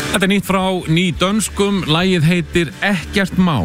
Þetta nýtt frá nýdönskum, lagið heitir Ekkert mál.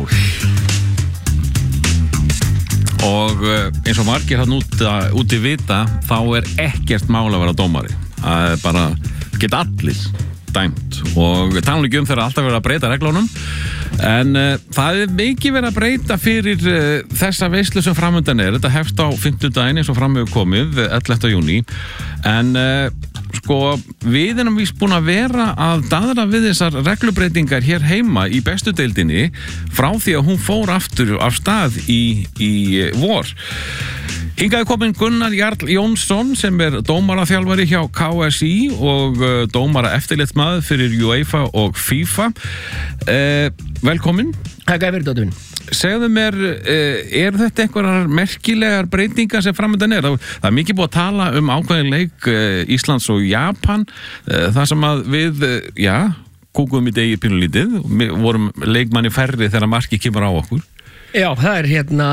Og eins og margir hann úti vita, þá ekkert mál að vera dómari. Það bara, geta allir dæmt. Og tala ekki þegar alltaf verið að breyta reglunum. En það mikið verið að breyta fyrir þessa veislu sem framundan Þetta hefst á 50 daginn eins og fram hefur komið, 11. júní. En sko, við erum víst búin að vera að daðra við þessar reglubreitingar hér heima í bestu deildinni frá því að hún fór aftur af stað í vor. Hingað komin Gunnar Jarl Jónsson sem dómaraþjálfari hjá KSÍ og dómara eftirlitsmaður fyrir UEFA og FIFA. Velkomin. Takk fyrir Dóttur. Segðu mér, þetta einhverjar merkilegar breytingar sem framundan Það mikið búið að tala ákveðin leik Íslands og Japan, það sem að við, kúkum í degi pínulítið, vorum leikmanni færri þegar markið kemur á okkur. Já, það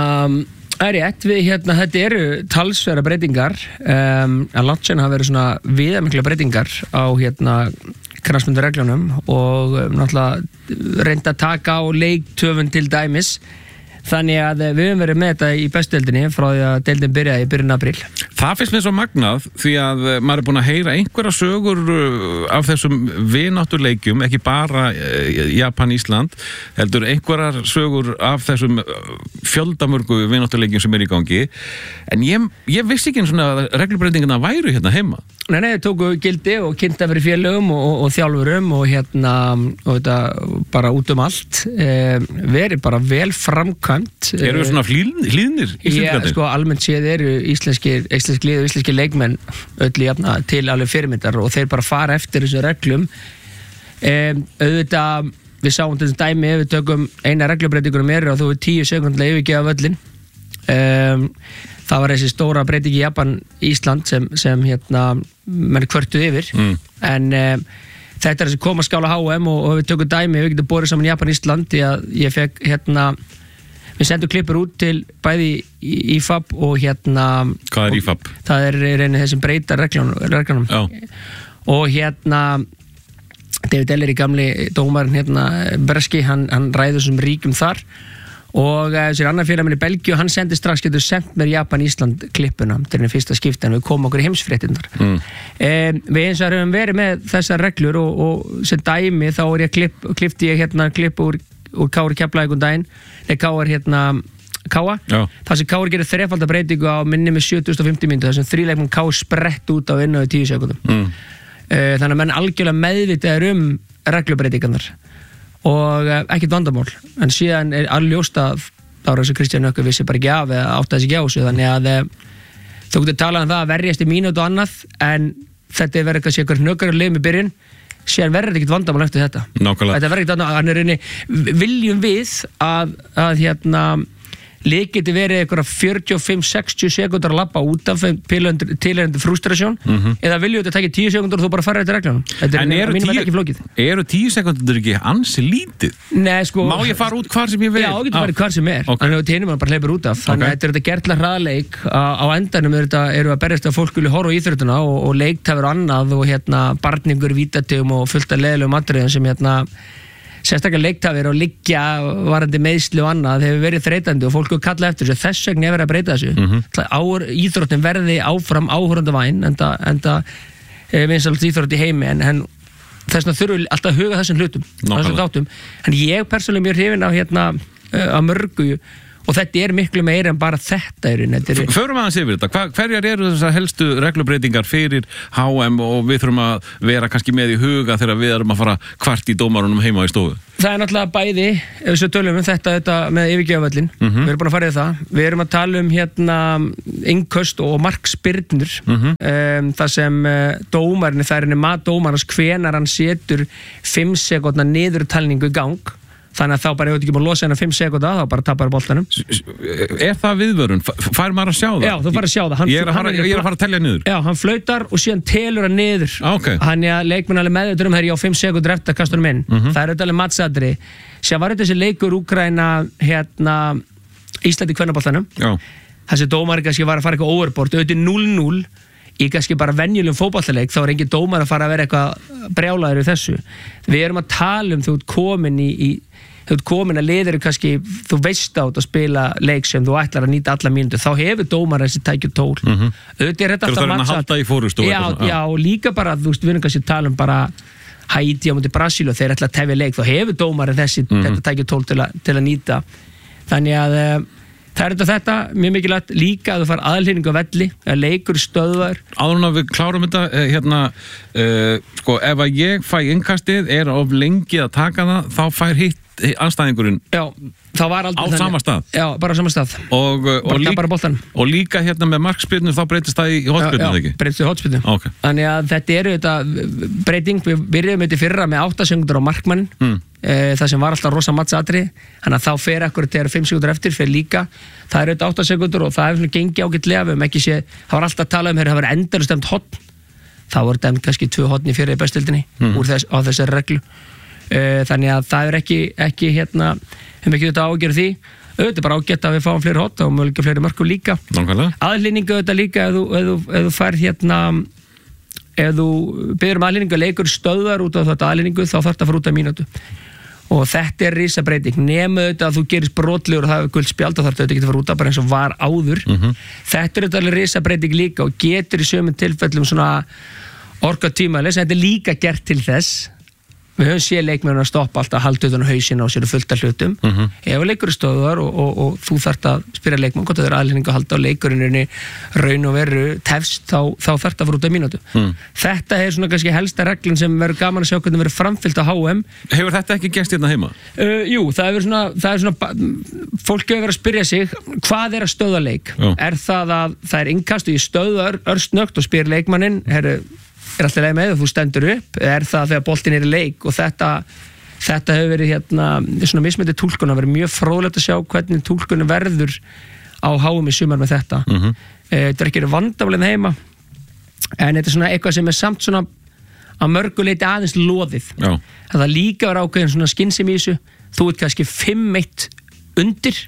rétt, þetta eru talsverðar breytingar, að langt sen hafa verið svona viðamikla breytingar á knattspyrnureglunum og náttúrulega reynda að taka á leiktöfun til dæmis. Þannig að við höfum verið með þetta í bestu deildinni frá því að deildin byrjaði í byrjun apríl. Það finnst mér svo magnað því að maður búin að heyra einhverja sögur af þessum vináttuleikjum, ekki bara Japan-Ísland, heldur einhverjar sögur af þessum fjöldamörgu vináttuleikjum sem í gangi. En ég vissi ekki svona að reglubreitinguna væru hérna heima. Nei, tóku gildi og kynnta fyrir félögum og þjálfurum og þetta bara út allt. Verið bara vel framkvæmt. Eru svona hlýðnir? Já, sko, almennt séð eru íslenski lið og íslenski leikmenn öllu jafna til alveg fyrirmyndar og þeir bara fara eftir þessu reglum. Auðvitað, við sáum þessu dæmi, við tökum eina reglubreitingur og þú 10 sekúndlega yfirgefa völlinn. Það var þessi stóra breyting í Japan-Ísland sem menn kvörtuð yfir. En þetta þessi koma skála HM og við tökum dæmi, við getum borið saman Japan-Ísland því að ég fekk við sendum klippur út til bæði IFAB og Hvað IFAB? Það reynið þessum breyta reglunum. Og David Ellery, gamli dómarinn breski, hann ræður sem ríkum þar. Og þessi annar félaginn í Belgíu, hann sendi strax, getur sendt mér Japan-Ísland klippuna til den fyrsta skipti en við komum okkur í heimsfréttirnar. Við eins og höfum verið með þessar reglur og sem dæmi þá klippti ég klipp úr Kári Keflavík daginn, Kári Káa. Það sem Kári gerir þrefalda breytingu á minni með 7050 mínútur, það sem 3 leikmenn Káa sprett út á innan við 10 sekúndum. Þannig að menn algjörlega meðvitaðir reglubreitingarnar og ekkert vandamál, en síðan alveg ljóst að þá þessi Kristján Nökkvi vissi bara ekki af eða áttaði sig ekki á þessu, þannig að þú getur talað það að verjast í mínútu og annað, en þetta verður kannski einhver hnökkur liðum í byrjun, síðan verður ekkert vandamál eftir þetta. Nákvæmlega. Þetta verður ekkert vandamál, viljum við að lið geti verið eitthvað 45-60 sekúndar að labba út af tilhægandi frústrasjón eða vilju þetta takja 10 sekúndar og þú bara farið eftir reglunum. Þetta ekki flókið. Eru 10 sekúndur ekki ansi lítið? Nei, sko. Má ég fara út hvar sem ég vil? Já, þú getur farið hvar sem Þannig að hinum bara hleypur út af. Þannig að þetta er gerðlega hraðleik. Á endanum eru að berjast að fólk vilja horfa á íþróttuna og leiktafur annað og barningur, vítategum og fullt af leiðilegum atriðum sem sérstaklega leiktafir og liggja varandi meiðsli og annað hefur verið þreytandi og fólk kalla eftir þessu, þess vegna verið að breyta þessu. Íþróttin verði áfram áhorfandavæn enda vinsælt íþrótt í heimi en þess vegna þurfum alltaf að huga þessum hlutum þessum þáttum. En ég persónulega mjög hrifinn af mörgu og þetta miklu meira en bara þetta Förum aðeins yfir þetta, hverjar eru þessar helstu reglubreitingar fyrir HM og við þurfum að vera kannski með í huga þegar við erum að fara kvart í dómarunum heima í stofu? Það náttúrulega bæði, ef við tölum þetta með yfirgefavöllin, við erum búin að fara í það, við erum að tala innköst og markspyrnur, það sem dómarinn, það mat dómarans hvenar hann setur 5 sekúndna niðurtalningu í gang. Þannig að þá bara, ef þú ekki búin að losa hennar 5 sekúnda, þá bara tapar boltanum. Það viðvörun? Fær maður að sjá það? Já, þú fær að sjá það. Ég er að fara að telja niður? Já, hann flautar og síðan telur hann niður. Hann leikmenn alveg meðvitaður þegar ég á 5 sekúndur eftir að kasta hann inn. Það auðvitað alveg matsadri. Síðan var þessi leikur Úkraína, Íslandi í kvennaboltanum. Þessi dómari kannski var að fara eitthvað overboard, auðvitað 0-0. í kannski bara venjulegum fótboltaleik þá engin dómar að fara að vera eitthvað brjálaður í þessu. Við erum að tala þú ert komin að liður kannski, þú veist á að spila leik sem þú ætlar að nýta alla mínútur, þá hefur dómar þessi tæki og tól. Auðvitað er þetta alltaf matcha. Þú halda í fórustu. Já, og líka bara, þú veist, við erum kannski að tala bara Haiti á móti Brasil og þeir ætla að tefja leik, þá hefur dómar þetta tæki og tól til að nýta. Þannig að það er þetta mjög mikilvægt líka að þú fara aðhlýningu á velli, að leikur stöðvar. Áður en við klárum þetta, sko, ef að ég fæ innkastið, of lengi að taka það, þá fær hitt anstæðingurinn. Já, það var aldrei á sama stað. Já, bara á sama stað. Og líka hérna með markspyrnu, þá breytist það í hotspyrnu, ekki? Já, breytist í hotspyrnu. Okay. Þannig að þetta þetta breyting, við byrjuðum þetta fyrra með 8 sekúndur á markmannin, það sem var alltaf rosa matsatriði, þannig að þá fer ekkur þegar 5 sekúndur eftir, fer líka, það eru 8 sekúndur og það hefur gengið ágætlega, við höfum ekki séð, það var alltaf að tala það var endalaust dæmt hotn, það voru dæmt kannski 2 hotn í fyrri bestildinni á þessari reglu. Þannig að það er ekki höfum ekki þetta ágjörð því auðvitað bara ágætt að við fáum fleiri hot og mögulega fleiri mörkum líka. Aðhlýningu auðvitað líka ef þú fær ef þú biður aðhlýningu að leikur stöðvar út á þetta aðhlýningu þá þarf þetta að fara út af mínútu og þetta er risabreiting nema auðvitað að þú gerist brotlegur og það er gult spjald og þarf þetta ekki að fara út af bara eins og var áður. Þetta er auðvitað risabreiting líka og getur í sömum tilfellum svona orka tímaðlis en þetta er líka gert til þess. Við höfum séð leikmenn að stoppa alltaf halda utan á hausinn á sér fullt af hlutum ef leikur er stöðvar og þú þarft að spyrja leikmann hvort það er aðhlýning að halda á leikurinni raun og veru tefst þá þarft að fara út af mínútu. Þetta er svona kannski helsta reglun sem verður gaman að sjá hvernig verður framfylgt á HM. Hefur þetta ekki gerst hérna heima? Jú, það er svona fólk hefur verið að spyrja sig hvað er að stöðva leik? Er það að það er innkast og ég stöðvar örstnögt og spyr leikmanninn er alltaf leið með og þú stendur upp er það þegar boltinn er í leik og þetta hefur verið svona mismyndi túlkun að vera mjög fróðlegt að sjá hvernig túlkunum verður á HM í sumar með þetta þetta er ekki vandamálinn heima en þetta er svona eitthvað sem er samt svona að mörguleiti aðeins loðið það líka var ákveðin svona skynsemi í þessu þú ert kannski 5-1 undir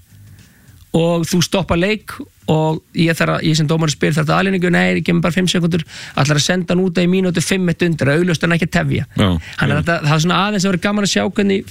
og þú stoppa leik og ég sem dómari spyr þetta aðhlýningu, nei, ég kemur bara 5 sekundur ætlar að senda hann út í mínútu 5-1 undir augljóst hann ekki að tefja þannig að það er svona aðeins að vera gaman að sjá hvernig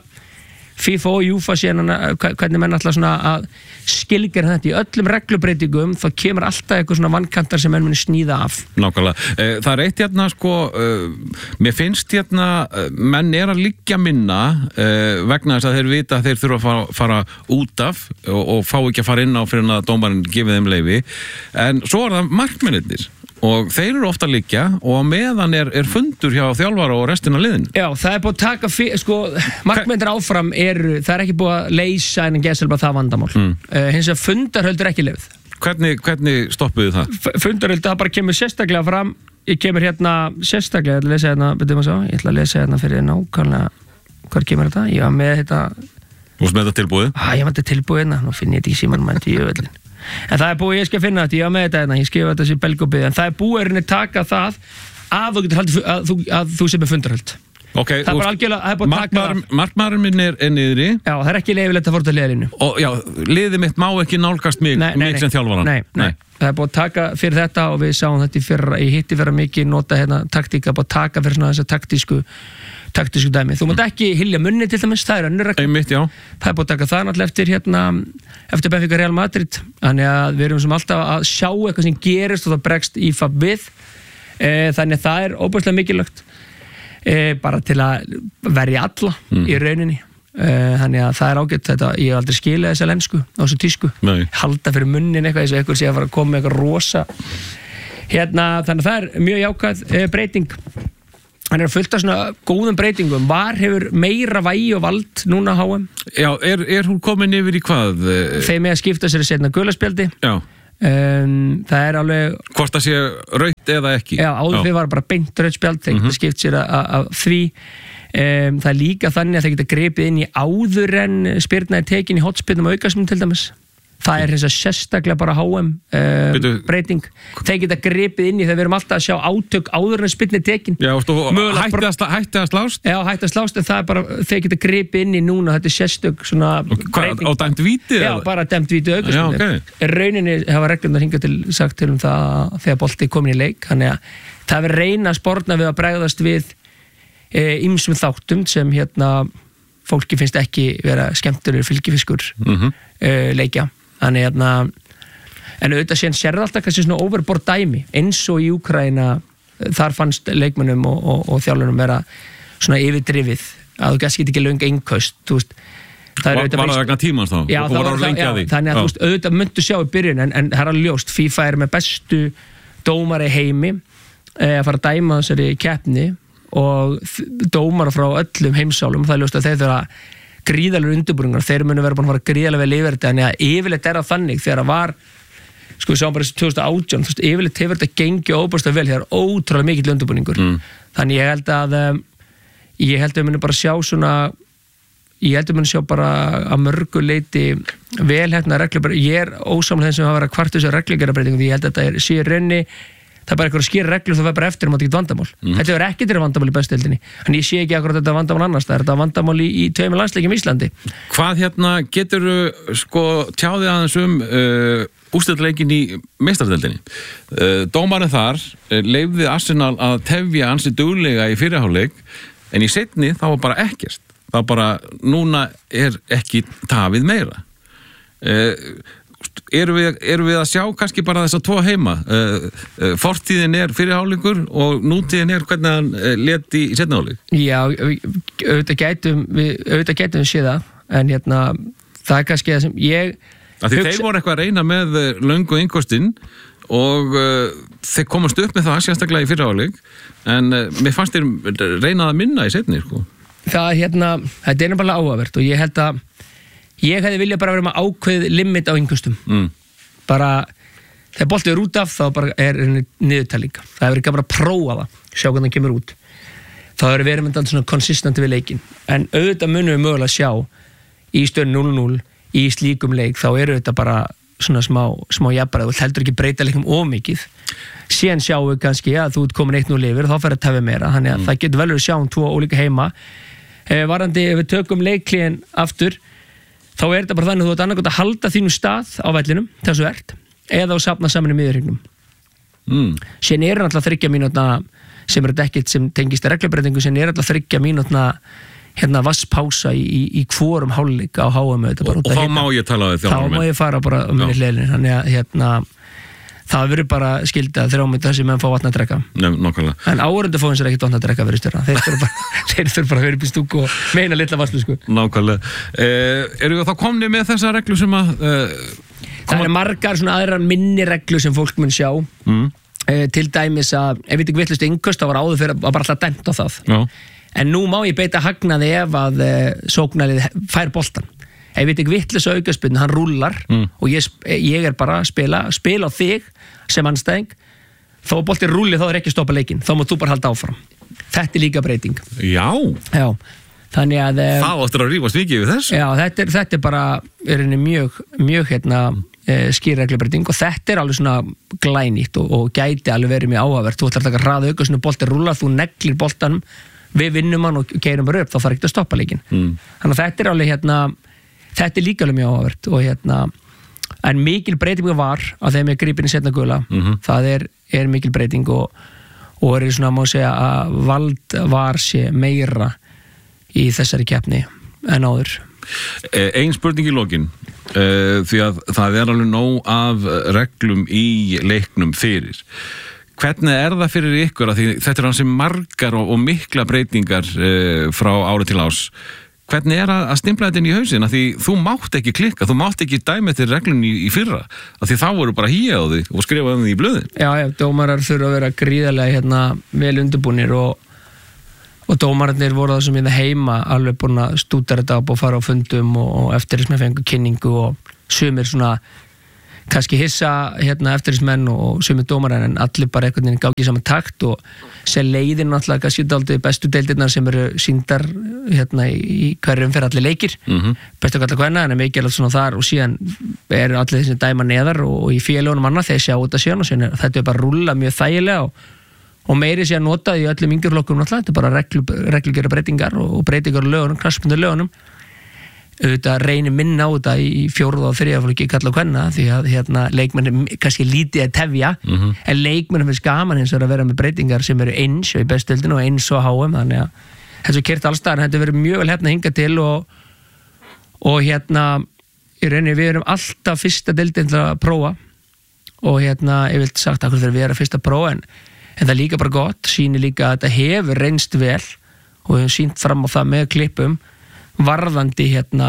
FIFA og UEFA síðan hvernig menn ætla svona að skilgera þetta í öllum reglubreitingum þá kemur alltaf eitthvað svona vankantar sem menn muni sníða af. Nákvæmlega. Það er eitt sko, mér finnst menn er að liggja minna vegna þess að þeir vita að þeir þurfa að fara út af og fá ekki að fara inn á fyrir að dómarinn gefið þeim leyfi en svo er það markmennirnir og þeir eru ofta að liggja og á meðan er fundur hjá þjálfara og restina liðin. Já, það er búið að taka markmennir áfram það er ekki búið að leysa en geðsel bara það vandamál. Hins vegar fundarhöld er ekki leyfð. Hvernig stoppuðu það? Fundarhöld, það bara kemur sérstaklega fram ég kemur sérstaklega ég ætla að lesa hérna fyrir nákvæmlega hvað kemur þetta? Ég var með þetta Þú veist með þetta tilbúið? Ég var þetta tilbúið nú finn ég þetta í símanum mætti í öðlinn en það er búið, ég skal finna þetta, ég var með þetta ég skrifa þetta sem belgópið, en það er búið að taka það að þú getur haldið að þú sem er fundarhöld okay, það er bara algjörlega, það er búið að taka það markmaðurinn minn er niðri já, það er ekki leyfilegt að fór til liðinu og já, liðið mitt má ekki nálgast mig sem þjálfaran nei, það er búið að taka fyrir þetta og við sáum þetta ég hitti vera mikið nota taktíka, búið að taka fyrir svona þessa taktísku dæmi. Þú mátt ekki hylja munni til dæmis, það er önnur regla. Einmitt, já. Það er búið að taka það náttúrulega eftir Benfica Real Madrid. Þannig að við erum sem alltaf að sjá eitthvað sem gerist og það bregst IFAB við. Þannig að það er óbærslega mikilvægt bara til að verja alla í rauninni. Þannig að það er ágætt þetta, ég hef aldrei skilað þessa lensku á þessu tísku. Nei. Halda fyrir munnin eitthvað eins og eitthvað sé að fara að koma með eitthvað rosa. Þannig að það er mjög jákvæð breyting. Hann er fullt af svona góðum breytingum. Var hefur meira vægi og vald núna HM? Já, er hún komin yfir í hvað? Þeir með að skipta sér að setna gulaspjaldi. Já. Það er alveg... Hvort það sé rautt eða ekki? Já, áður fyrir var bara beint rautt spjald, þeir geta skipt sér að því. Það er líka þannig að þeir geta gripið inn í áður en spyrna er tekin í hotspyrnum og aukasmum til dæmis. það er þess að sérstaklega bara HM breyting, þeir geta gripið inn í þegar við erum alltaf að sjá átök áður en spilni tekin. Já, hætti að slást? Já, hætti að slást, en það er bara, þeir geta gripið inn í núna, þetta er sérstök svona breyting. Og dæmt víti? Já, bara dæmt víti aukaspilni. Rauninni hafa reglurnar hingað til sagt til það þegar bolti komin í leik, þannig að það verður reyna að sporna við að bregðast við ýmsum þáttum sem fólki finnst ekki vera skemmtilegur fylgifiskur leikja. Þannig en auðvitað séðan sérði alltaf kannski svona overboard dæmi eins og í Úkraína þar fannst leikmönnum og þjálfurum vera svona yfirdrifið að þú kannski ekki löng innkaust, þú veist. Var það vegna tímans þá? Já, þannig að þú veist, auðvitað myndu sjá í byrjun en það er alveg ljóst, FIFA er með bestu dómari heimi að fara að dæma þessari keppni og dómara frá öllum heimsálum, það er ljóst að þeir þurfa gríðalegur undirbúningar, þeir munu vera búin að fara gríðalega vel yfir þetta, en yfirleitt er það þannig þegar það var, sko við sjáum bara 2018, þú veist, yfirleitt hefur þetta gengið óbúrslega vel, það er ótrúlega mikill undirbúningur, þannig ég held að við munum bara sjá svona, ég held að við munum sjá bara að mörgu leiti velhæfna reglubreitingar, ég er ósamlega þeim sem hafa verið að kvarta þessu reglugerðarbreytingum, því ég held að þetta sé raunni, það er bara eitthvað að skýra reglur það verður bara eftir þetta vandamál. Þetta verður ekki til vandamál í bestudeildinni. En ég sé ekki akkurat þetta vandamál annars, það er þetta vandamál í tveimur landsleikjum í Íslandi. Hvað geturðu tjáðið aðeins úrslitaleikin í meistaradeildinni? Dómarinn þar leyfði Arsenal að tefja ansi duglega í fyrri hálfleik, en í seinni þá var bara ekkert. Það var bara, núna er ekki tafið meira. Erum við að sjá kannski bara þess að tvo heima? Fortíðin er fyrri hálfleikur og nútíðin er hvernig hann lét í seinni hálfleik? Já, auðvitað gætum við séð það, en það er kannski það sem ég þeir voru eitthvað að reyna með löngu innkostinn og þeir komast upp með það sérstaklega í fyrri hálfleik, en mér fannst þeir reynað að minna í seinni, sko. Það þetta er nefnilega áhugavert og ég held að ég hefði viljað bara vera með ákveð limit á innkostum. Bara, þegar boltið er út af, þá bara er niðurtalning. Það hefur ekki bara að prófa það, sjá hvernig það kemur út. Þá hefur verið með þetta svona konsistenti við leikin. En auðvitað munum við mögulega sjá í stöðun 0-0, í slíkum leik, þá eru þetta bara svona smá jafnræði og heldur ekki breyta leikum ómikið. Síðan sjáum við kannski að þú ert komin 1-0 yfir, þá fer að tefja meira. Þannig að það getur vel verið að sjá tvo ólíka heima. Varðandi, ef við tökum leikliðin aftur, þá er þetta bara þannig að þú ert annarkot að halda þínu stað á vellinum, þessu ert, eða að safna saman í miðurhringnum. Síðan er alltaf 30 mínútna sem er ekkert sem tengist reglubreitingu, síðan er alltaf 30 mínútna vasspása í hvorum hálfleik á HM. Og þá má ég tala við þjálfaramenn? Þá má ég fara bara minni hliðinni, þannig að það verður bara skilda 3 mínútur sem menn fá vatn að drekka. Nákvæmlega. En áhorfendur fá eins og ekkert vatn að drekka verið stjórna. Þeir þurfa bara að vera upp í stúku og meina litla vasslu, sko. Nákvæmlega. Eru þá komnið með þessa reglu sem að það eru margar svona aðrar minni reglu sem fólk mun sjá. Til dæmis að ef við ekki vittlust innköst, þá var áður fyrir að bara alltaf dæmt á það. Já. En nú má ég beita hagnaði ef að sóknarlið fær boltan. Ef við ekki vittlust aukaspyrnu, hann rúllar og ég er bara að spila á þig sem anstæðing, þó boltinn rúli þá er ekki að stoppa leikinn, þá mátt þú bara halda áfram. Þetta er líka breyting. Já. Þannig að það áttur að rífast mikið við þess. Já, þetta er bara mjög skýr reglubreiting og þetta er alveg svona glænýtt og gæti alveg verið mjög áhugavert. Þú ætlar að taka hraða aukasinu, boltinn rúlar, þú neglir boltanum, við vinnum hann og keyrum bara upp, þá fara ekki að stoppa leikinn. Þannig að þetta er alveg þetta er líka alveg mjög áhugavert og en mikil breyting var að þeim er gripin í seinna gula. Það er mikil breyting og er svona, má segja, að vald var sé meira í þessari keppni en áður. Ein spurning í lokin, því að það er alveg nóg af reglum í leiknum fyrir. Hvernig er það fyrir ykkur að því þetta er hansi margar og mikla breytingar frá ári til árs? Hvernig er að stimpla þetta inn í hausinn? Því þú mátt ekki klikka, þú mátt ekki dæma eftir reglun í fyrra, því þá voru bara hýja á því og skrifa um því í blöðin. Já, dómarar þurfa að vera gríðarlega vel undirbúnir og dómararnir voru það sem heima alveg búin að stúdera þetta upp og fara á fundum og eftir þess með fengu kynningu og sumir svona kannski hissa eftirlitsmenn og sumir dómarar en allir bara einhvern veginn gáðu í saman takt og sér leiðin náttúrulega kannski dálítið bestu deildirnar sem eru sýndar í hverjum fyrir allir leikir bestu kalla kvenna en mikið allt svona þar og síðan eru allir þessi dæma neðar og í félagunum annað þeir sjá þetta síðan og síðan þetta bara rúlla mjög þægilega og meiri sér notað í öllum yngjurflokkum náttúrulega, þetta er bara reglugera breytingar og breytingar á lögunum, knattspyrnu lögunum auðvitað reynir minna á þetta í 4. og 3. flokki kalla og kvenna því að leikmenn kannski lítið að tefja en leikmennum finnst gaman hins vegar að vera með breytingar sem eru eins og í bestudeildinni og eins og HM þannig að þetta er kert allstaðar þetta verður mjög vel að hinga til og í rauninni við erum alltaf fyrsta deildin til að prófa og ég vilt sagt að við erum fyrsta prófa en það er líka bara gott, sýnir líka að þetta hefur reynst vel og við hefum sýnt fram á það með klippum varðandi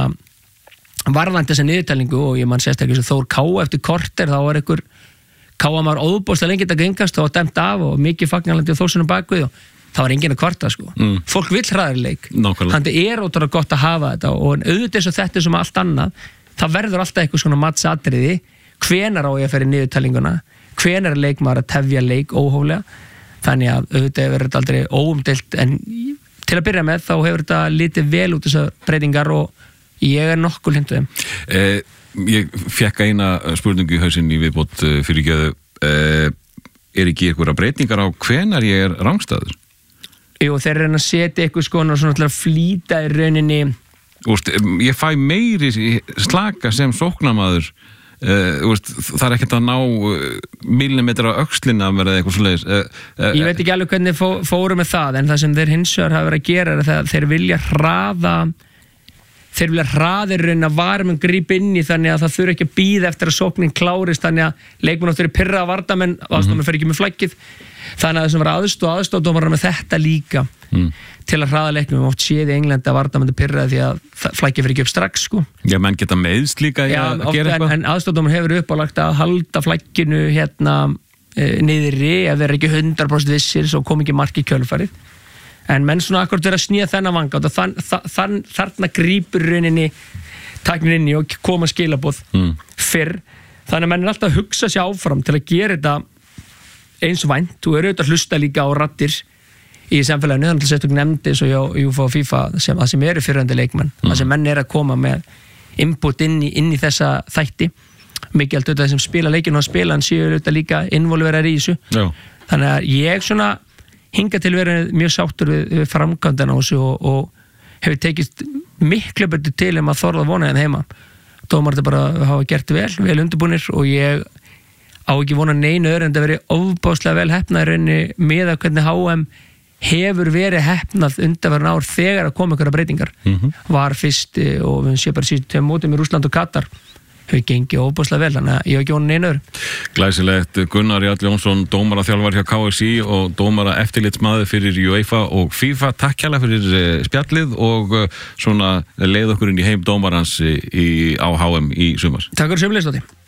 þessa niðurtælingu og ég mann sérstaklega sem Þór Ká eftir korter þá var einhver Káamar óðbóðslega lengi að gengast og dæmt af og mikið fagnarlandi og Þórsunum bakvið og það var enginn að kvarta sko. Fólk vill hraðari leik þannig er ótrúlega gott að hafa þetta og auðvitað eins og þetta sem allt annað það verður alltaf eitthvað svona matsatriði hvenar á ég að fara í niðurtælinguna hvenar er leikmaður að tefja leik óhóflega þannig að auðvitað verður þetta aldrei óumdeilt en til að byrja með þá hefur þetta litið vel út þessar breytingar og ég er nokkuð hlinduð Ég fekk eina spurningu í hausinn í viðbót fyrir gjöðu er ekki einhverja breytingar á hvenar ég er rangstæður? Jú, þeir reyna að setja eitthvað svona til að flýta í rauninni ég fæ meiri slaka sem sóknarmaður það er ekkert að ná millimetra á öxlina eða eitthvað svoleiðis ég veit ekki alveg hvernig fóru með það en það sem þeir hins vegar hafa verið að gera er að þeir vilja hraðir raun að varmum grípa inn í þannig að það þurfi ekki að bíða eftir að sóknin klárist þannig að leikmenn áttur pirra að vardamenn aðstofamenn fer ekki með flaggið þannig að þessum var aðstofdómarar með þetta líka til að hraða leiknum oft séð í Englandi að vardamenn pirra því að flaggið fer ekki upp strax sko. Já, menn geta meðst líka að gera eitthvað en aðstofdómarar hefur uppálagt að halda flagginu niðri ef þeir ekki 100% vissir svo kom ekki mark í kjölfarið en menn svona akkurat verið að snýja þennan vanga og þarna grípur rauninni tæknin inn í og koma skilaboð fyrr þannig að menn er alltaf að hugsa sér áfram til að gera þetta eins vænt og eru auðvitað að hlusta líka á raddir í samfélaginu þannig að setja nefndi eins og UEFA og FIFA sem eru fyrrandi leikmenn það sem menn er að koma með input inn í þessa þætti mikið allt auðvitað sem spila leikinu og spila en séu auðvitað líka involverar í þessu þannig að ég svona hinga til verið mjög sáttur við framkvæmdina á þessu og hefur tekist miklu betur til að þorða vona en heima dómar þetta bara hafa gert vel undirbúnir og ég á ekki vona neinu öðru en það verið ofbáslega vel heppnað í rauninni með að hvernig HM hefur verið heppnað undanfarin ár þegar að koma einhverja breytingar var fyrst og við séum bara síðustu 2 mótum í Rússland og Katar hefur gengið óbúslega vel, þannig að ég hef ekki vonað neina öðru. Glæsilegt, Gunnar Jarl Jónsson, dómaraþjálfar hjá KSÍ og dómara eftirlitsmaður fyrir UEFA og FIFA. Takk hérlega fyrir spjallið og svona leið okkur inn í heim dómarans á HM í sumar. Takk fyrir sömuleiðis, Dóti.